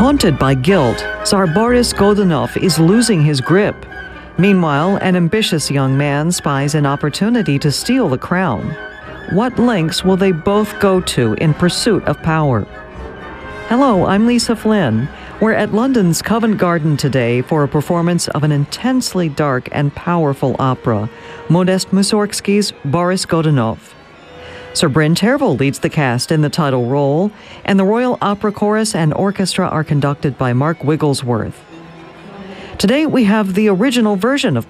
Haunted by guilt, Tsar Boris Godunov is losing his grip. Meanwhile, an ambitious young man spies an opportunity to steal the crown. What lengths will they both go to in pursuit of power? Hello, I'm Lisa Flynn. We're at London's Covent Garden today for a performance of an intensely dark and powerful opera, Modest Mussorgsky's Boris Godunov. Sir Bryn Tervel leads the cast in the title role, and the Royal Opera Chorus and Orchestra are conducted by Mark Wigglesworth. Today we have the original version of